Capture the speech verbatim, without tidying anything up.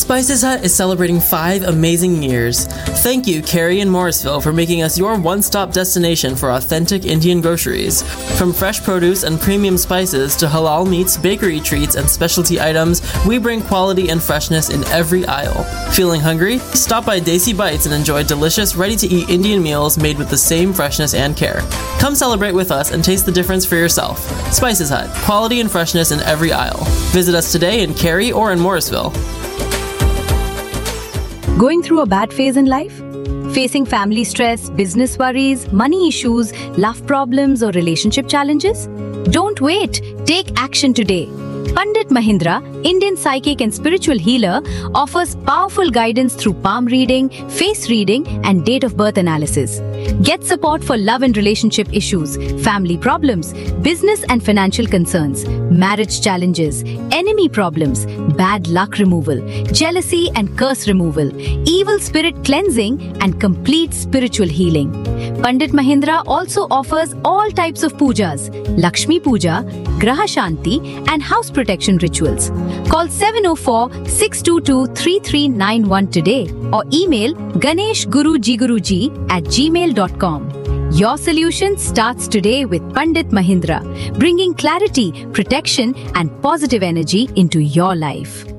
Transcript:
Spices Hut is celebrating five amazing years. Thank you, Carrie and Morrisville, for making us your one-stop destination for authentic Indian groceries. From fresh produce and premium spices to halal meats, bakery treats, and specialty items, we bring quality and freshness in every aisle. Feeling hungry? Stop by Desi Bites and enjoy delicious, ready-to-eat Indian meals made with the same freshness and care. Come celebrate with us and taste the difference for yourself. Spices Hut, quality and freshness in every aisle. Visit us today in Cary or in Morrisville. Going through a bad phase in life? Facing family stress, business worries, money issues, love problems, or relationship challenges? Don't wait. Take action today. Pandit Mahindra, Indian psychic and spiritual healer, offers powerful guidance through palm reading, face reading, and date of birth analysis. Get support for love and relationship issues, family problems, business and financial concerns, marriage challenges, enemy problems, bad luck removal, jealousy and curse removal, evil spirit cleansing, and complete spiritual healing. Pandit Mahindra also offers all types of pujas, Lakshmi Puja, Graha Shanti, and house protection rituals. Call seven oh four, six two two, three three nine one today or email ganeshgurujiguruji at gmail dot com. Your solution starts today with Pandit Mahindra, bringing clarity, protection, and positive energy into your life.